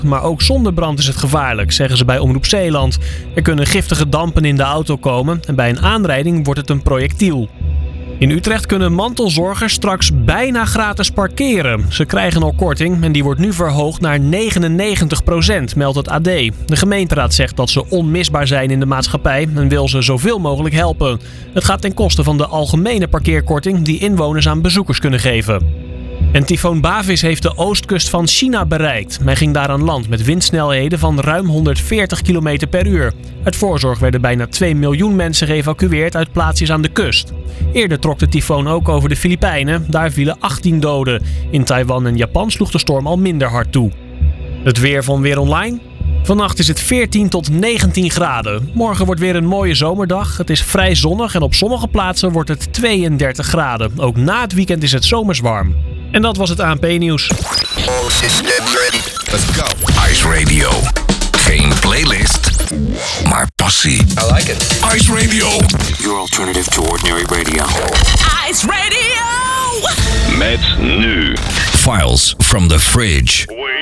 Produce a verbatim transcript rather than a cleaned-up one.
Maar ook zonder brand is het gevaarlijk, zeggen ze bij Omroep Zeeland. Er kunnen giftige dampen in de auto komen en bij een aanrijding wordt het een projectiel. In Utrecht kunnen mantelzorgers straks bijna gratis parkeren. Ze krijgen al korting en die wordt nu verhoogd naar negenennegentig procent, meldt het A D. De gemeenteraad zegt dat ze onmisbaar zijn in de maatschappij en wil ze zoveel mogelijk helpen. Het gaat ten koste van de algemene parkeerkorting die inwoners aan bezoekers kunnen geven. En tyfoon Bavis heeft de oostkust van China bereikt. Hij ging daar aan land met windsnelheden van ruim honderdveertig kilometer per uur. Uit voorzorg werden bijna twee miljoen mensen geëvacueerd uit plaatsjes aan de kust. Eerder trok de tyfoon ook over de Filipijnen. Daar vielen achttien doden. In Taiwan en Japan sloeg de storm al minder hard toe. Het weer van Weer Online. Vannacht is het veertien tot negentien graden. Morgen wordt weer een mooie zomerdag. Het is vrij zonnig en op sommige plaatsen wordt het tweeëndertig graden. Ook na het weekend is het zomers warm. En dat was het A N P-nieuws. Let's go. Ice Radio. Geen playlist, maar passie. I like it. Ice Radio. Your alternative to ordinary radio. Ice Radio! Met nu Files from the Fridge. Wait.